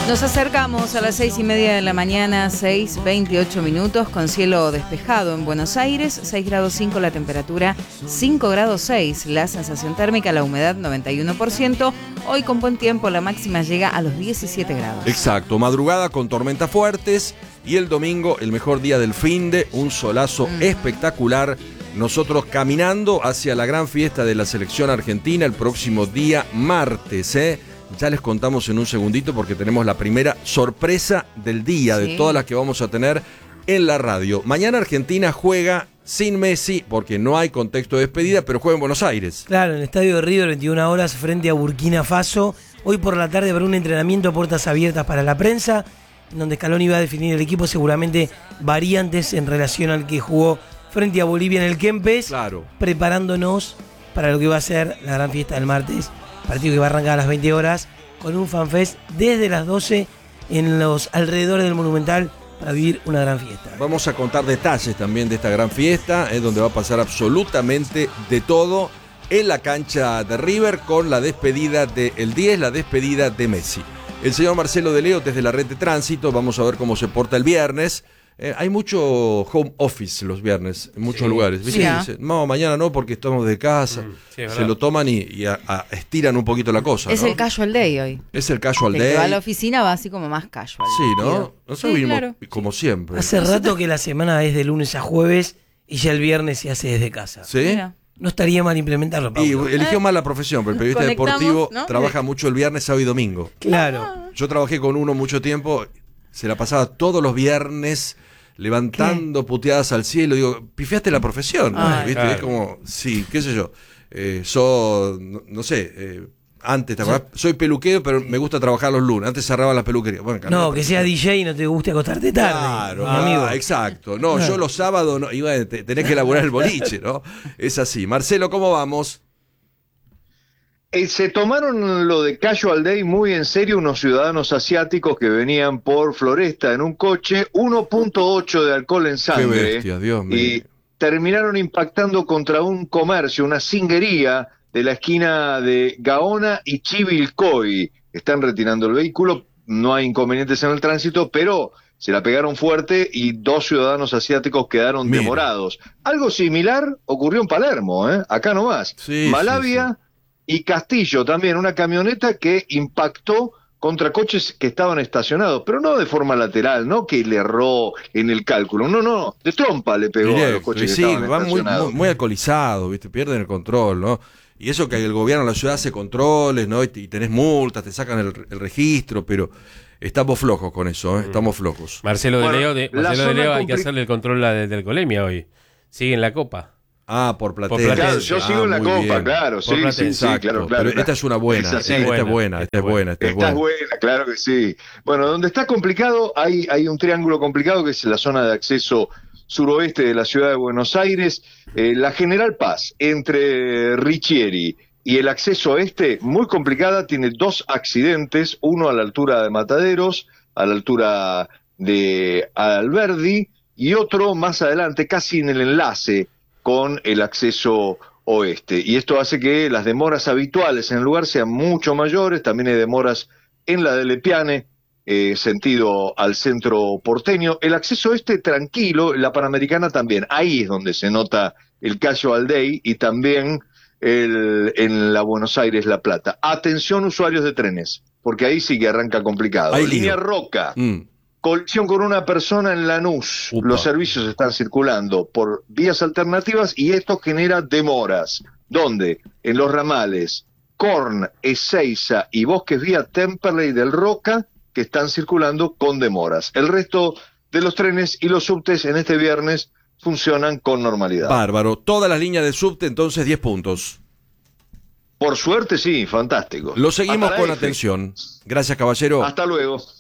Nos acercamos a las 6:30 de la mañana, 6:28 minutos, con cielo despejado en Buenos Aires, 6 grados 5 la temperatura, 5 grados 6 la sensación térmica, la humedad 91%. Hoy con buen tiempo la máxima llega a los 17 grados. Exacto, madrugada con tormentas fuertes y el domingo el mejor día del finde, un solazo espectacular. Nosotros caminando hacia la gran fiesta de la selección argentina el próximo día martes, Ya les contamos en un segundito porque tenemos la primera sorpresa del día, de todas las que vamos a tener en la radio. Mañana Argentina juega sin Messi porque no hay contexto de despedida, pero juega en Buenos Aires. Claro, en el estadio de River, 21 horas, frente a Burkina Faso. Hoy por la tarde habrá un entrenamiento a puertas abiertas para la prensa, donde Scaloni va a definir el equipo, seguramente variantes en relación al que jugó frente a Bolivia en el Kempes, claro, preparándonos para lo que va a ser la gran fiesta del martes. Partido que va a arrancar a las 20 horas con un fanfest desde las 12 en los alrededores del Monumental para vivir una gran fiesta. Vamos a contar detalles también de esta gran fiesta, donde va a pasar absolutamente de todo en la cancha de River con la despedida del 10, la despedida de Messi. El señor Marcelo de Leo desde la red de tránsito, vamos a ver cómo se porta el viernes. Hay mucho home office los viernes en muchos lugares. ¿Viste? Dicen, no, mañana no porque estamos de casa. Se lo toman y estiran un poquito la cosa. Es ¿no? el casual day hoy. Es el casual day. El que va a la oficina va así como más casual. Sí, ¿no? Nosotros vinimos claro, como siempre. Hace rato que la semana es de lunes a jueves y ya el viernes se hace desde casa. ¿Sí? Mira. No estaría mal implementarlo, Pablo. Y eligió mal la profesión, pero el periodista deportivo, ¿no? trabaja mucho el viernes, sábado y domingo. Claro. Yo trabajé con uno mucho tiempo, se la pasaba todos los viernes levantando puteadas al cielo. Digo, pifiaste la profesión, ¿no? ¿Viste? Claro. Es como, sí, qué sé yo. No sé, antes, ¿te acordás? Soy peluquero, pero me gusta trabajar los lunes. Antes cerraban las peluquerías. Bueno, No, que sea DJ y no te guste acostarte tarde. Claro, amigo. Exacto. No, yo los sábados no, tenés que elaborar el boliche, ¿no? Es así. Marcelo, ¿cómo vamos? Se tomaron lo de Casual Day muy en serio unos ciudadanos asiáticos que venían por Floresta en un coche, 1.8 de alcohol en sangre. Qué bestia, Dios mío. Y terminaron impactando contra un comercio, una singuería de la esquina de Gaona y Chivilcoy. Están retirando el vehículo, no hay inconvenientes en el tránsito, pero se la pegaron fuerte y 2 ciudadanos asiáticos quedaron demorados. Algo similar ocurrió en Palermo, acá nomás. Sí, Malavia y Castillo también, una camioneta que impactó contra coches que estaban estacionados, pero no de forma lateral, no que le erró en el cálculo, no, de trompa le pegó a los coches que estaban van estacionados. muy alcoholizados, ¿viste? Pierden el control, ¿no? Y eso que el gobierno de la ciudad hace controles, ¿no? Y tenés multas, te sacan el registro, pero estamos flojos con eso, Estamos flojos. Marcelo de Leo hay que compli- hacerle el control del alcoholemia hoy. Sigue en la Copa. Ah, por Platense. Por Platense. Claro, yo sigo en la muy Copa, bien. claro, sí, Exacto, claro. pero esta es una buena, Es así. esta es buena. Esta es buena, claro que sí. Bueno, donde está complicado, hay un triángulo complicado que es la zona de acceso suroeste de la ciudad de Buenos Aires, la General Paz, entre Richieri y el acceso este, muy complicada, tiene 2 accidentes, uno a la altura de Mataderos, a la altura de Alberdi, y otro más adelante, casi en el enlace con el acceso oeste. Y esto hace que las demoras habituales en el lugar sean mucho mayores, también hay demoras en la de Lepiane, sentido al centro porteño. El acceso este tranquilo, la Panamericana también, ahí es donde se nota el Casual Day y también en la Buenos Aires La Plata. Atención usuarios de trenes, porque ahí sí que arranca complicado. Hay Línea lío. Roca, colisión con una persona en Lanús. Upa. Los servicios están circulando por vías alternativas y esto genera demoras. ¿Dónde? En los ramales Korn, Ezeiza y Bosques Vía Temperley del Roca, que están circulando con demoras. El resto de los trenes y los subtes en este viernes funcionan con normalidad. Bárbaro. Todas las líneas de subte, entonces 10 puntos. Por suerte, sí, fantástico. Lo seguimos Hasta la con F. atención. Gracias, caballero. Hasta luego.